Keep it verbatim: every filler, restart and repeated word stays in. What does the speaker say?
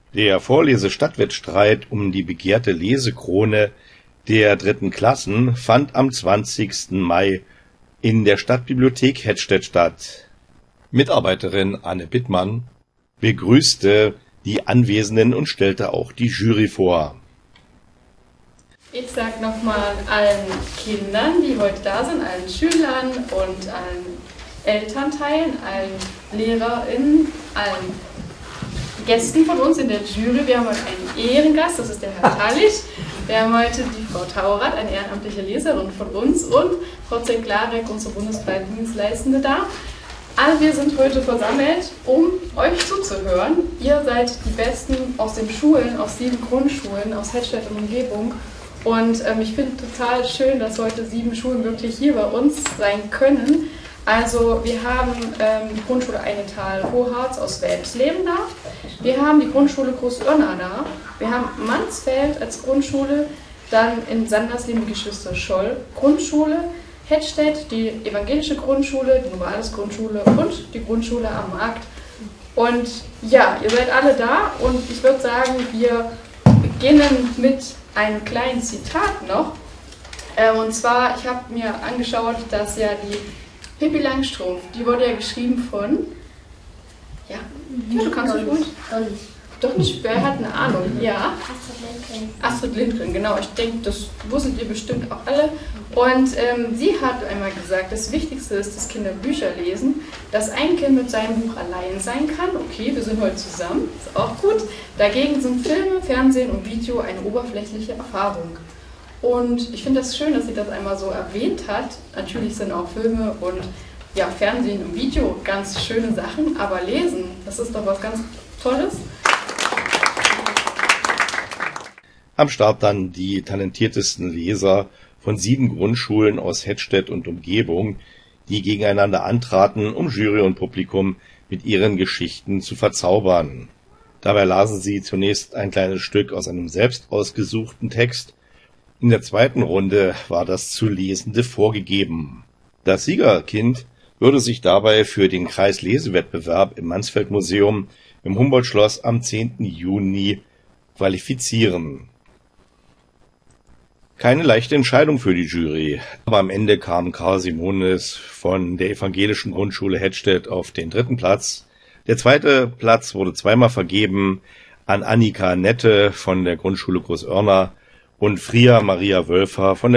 Der Vorlese-Stadtwettstreit um die begehrte Lesekrone der dritten Klassen fand am zwanzigsten Mai in der Stadtbibliothek Hettstedt statt. Mitarbeiterin Anne Bittmann begrüßte die Anwesenden und stellte auch die Jury vor. Ich sage nochmal allen Kindern, die heute da sind, allen Schülern und allen Elternteilen, allen LehrerInnen, allen Gästen von uns in der Jury. Wir haben heute einen Ehrengast, das ist der Herr Tallich. Wir haben heute die Frau Taurath, eine ehrenamtliche Leserin von uns, und Frau Zeklarek, unsere bundesweite Dienstleistende, da. Alle wir sind heute versammelt, um euch zuzuhören. Ihr seid die Besten aus den Schulen, aus sieben Grundschulen, aus Hettstedt und Umgebung. Und ähm, ich finde total schön, dass heute sieben Schulen wirklich hier bei uns sein können. Also wir haben ähm, die Grundschule Einetal-Hoharz aus Welpsleben da. Wir haben die Grundschule Großörna da. Wir haben Mansfeld als Grundschule, dann in Sandersleben die Geschwister Scholl Grundschule, Hettstedt die evangelische Grundschule, die Novales Grundschule und die Grundschule am Markt. Und ja, ihr seid alle da und ich würde sagen, wir beginnen mit einem kleinen Zitat noch. Ähm, und zwar, ich habe mir angeschaut, dass ja die Pippi Langstrumpf, die wurde ja geschrieben von, ja, ja du kannst es gut. Doch nicht, wer hat eine Ahnung? Ja. Astrid Lindgren. Astrid Lindgren, genau. Ich denke, das wusstet ihr bestimmt auch alle. Und ähm, sie hat einmal gesagt, das Wichtigste ist, dass Kinder Bücher lesen, dass ein Kind mit seinem Buch allein sein kann. Okay, wir sind heute zusammen, ist auch gut. Dagegen sind Filme, Fernsehen und Video eine oberflächliche Erfahrung. Und ich finde das schön, dass sie das einmal so erwähnt hat. Natürlich sind auch Filme und ja, Fernsehen und Video ganz schöne Sachen, aber Lesen, das ist doch was ganz Tolles. Am Start dann die talentiertesten Leser von sieben Grundschulen aus Hettstedt und Umgebung, die gegeneinander antraten, um Jury und Publikum mit ihren Geschichten zu verzaubern. Dabei lasen sie zunächst ein kleines Stück aus einem selbst ausgesuchten Text. In der zweiten Runde war das zu Lesende vorgegeben. Das Siegerkind würde sich dabei für den Kreislesewettbewerb im Mansfeld-Museum im Humboldt-Schloss am zehnten Juni qualifizieren. Keine leichte Entscheidung für die Jury, aber am Ende kam Karl Simonis von der evangelischen Grundschule Hettstedt auf den dritten Platz. Der zweite Platz wurde zweimal vergeben an Annika Nette von der Grundschule Großörna und Fria Maria Wölfer von der